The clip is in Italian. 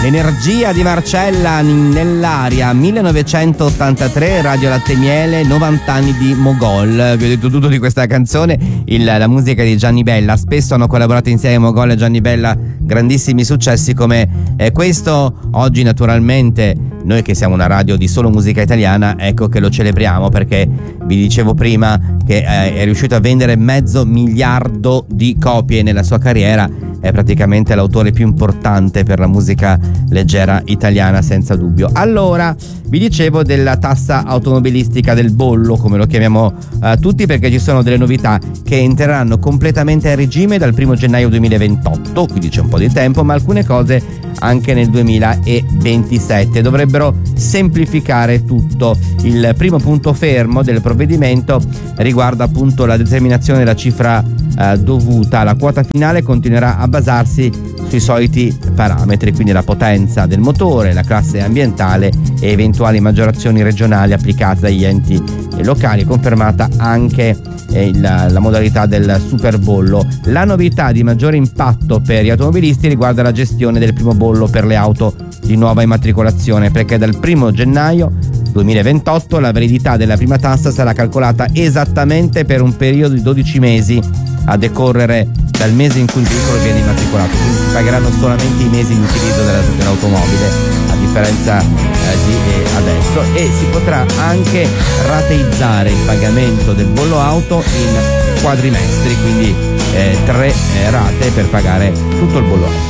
L'energia di Marcella nell'aria, 1983, Radio Latte Miele, 90 anni di Mogol. Vi ho detto tutto di questa canzone, la musica di Gianni Bella. Spesso hanno collaborato insieme Mogol e Gianni Bella, grandissimi successi come questo. Oggi naturalmente noi che siamo una radio di solo musica italiana, ecco che lo celebriamo, perché vi dicevo prima che è riuscito a vendere 500 milioni di copie nella sua carriera. È praticamente l'autore più importante per la musica leggera italiana, senza dubbio. Allora, vi dicevo della tassa automobilistica del bollo, come lo chiamiamo tutti, perché ci sono delle novità che entreranno completamente a regime dal 1 gennaio 2028, quindi c'è un po' di tempo, ma alcune cose anche nel 2027 dovrebbero semplificare tutto. Il primo punto fermo del provvedimento riguarda appunto la determinazione della cifra dovuta. La quota finale continuerà a basarsi sui soliti parametri, quindi la potenza del motore, la classe ambientale e eventuali maggiorazioni regionali applicate dagli enti locali, confermata anche la modalità del superbollo. La novità di maggiore impatto per gli automobilisti riguarda la gestione del primo bollo per le auto di nuova immatricolazione, perché dal 1 gennaio 2028 la validità della prima tassa sarà calcolata esattamente per un periodo di 12 mesi a decorrere dal mese in cui il veicolo viene immatricolato, quindi si pagheranno solamente i mesi di utilizzo dell'automobile, a differenza di adesso, e si potrà anche rateizzare il pagamento del bollo auto in quadrimestri, quindi 3 rate per pagare tutto il bollo auto.